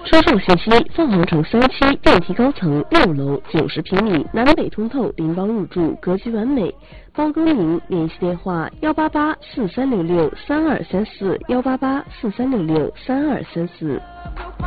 车上信息：凤凰城3期电梯高层6楼90平米，南北通透，邻邦入住，格局完美。包更名，联系电话18843663234，18843663234。